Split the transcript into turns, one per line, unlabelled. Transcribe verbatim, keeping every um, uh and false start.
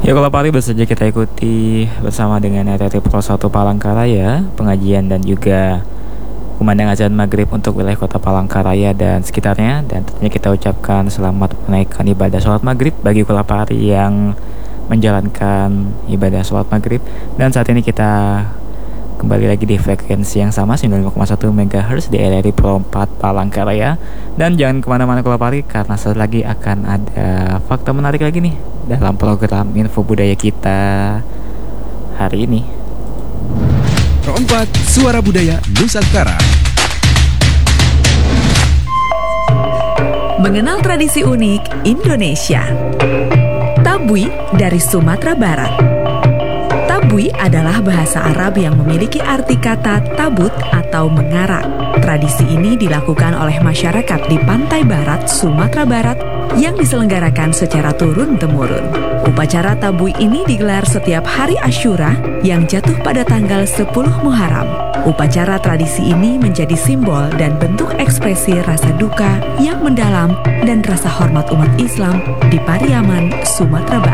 Ya kalau pagi baru saja kita ikuti bersama dengan R R I Pro satu Palangkaraya, pengajian dan juga kumandang azan maghrib untuk wilayah kota Palangkaraya dan sekitarnya. Dan tentunya kita ucapkan selamat menaikkan ibadah sholat maghrib bagi Kulapari yang menjalankan ibadah sholat maghrib. Dan saat ini kita kembali lagi di frekuensi yang sama sembilan puluh lima koma satu megahertz di R R I Pro empat Palangkaraya. Dan jangan kemana-mana Kulapari, karena setelah lagi akan ada fakta menarik lagi nih dalam program info budaya kita hari ini.
Pro empat Suara Budaya Nusantara.
Mengenal tradisi unik Indonesia. Tabui dari Sumatera Barat. Tabui adalah bahasa Arab yang memiliki arti kata tabut atau mengarak. Tradisi ini dilakukan oleh masyarakat di pantai barat Sumatera Barat yang diselenggarakan secara turun-temurun. Upacara tabui ini digelar setiap hari Asyura yang jatuh pada tanggal sepuluh Muharram. Upacara tradisi ini menjadi simbol dan bentuk ekspresi rasa duka yang mendalam dan rasa hormat umat Islam di Pariaman, Sumatera Barat.